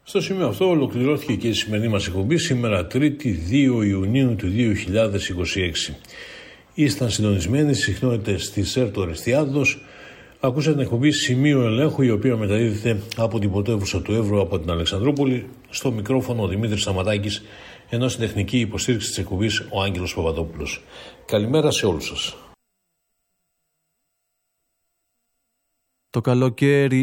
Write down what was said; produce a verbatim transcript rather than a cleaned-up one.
Στο σημείο αυτό ολοκληρώθηκε και η σημερινή μας εκπομπή σήμερα Τρίτη δύο Ιουνίου του δύο χιλιάδες είκοσι έξι. Ήσταν συντονισμένοι στις συχνότητες της ΕΡΤ Ορεστιάδος. Ακούσατε την εκπομπή Σημείο Ελέγχου, η οποία μεταδίδεται από την πρωτεύουσα του Εύρου, από την Αλεξανδρούπολη. Στο μικρόφωνο ο Δημήτρης Σταματάκης, ενώ στην τεχνική υποστήριξη της εκπομπής ο Άγγελος Παπαδόπουλος. Καλημέρα σε όλους σας. Το καλοκαίρι